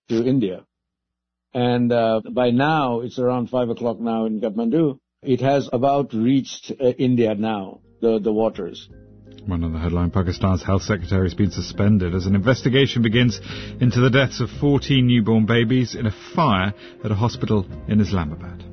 to India. And by now, it's around 5 o'clock now in Kathmandu. It has about reached India now, the waters. One on the headline, Pakistan's health secretary has been suspended as an investigation begins into the deaths of 14 newborn babies in a fire at a hospital in Islamabad.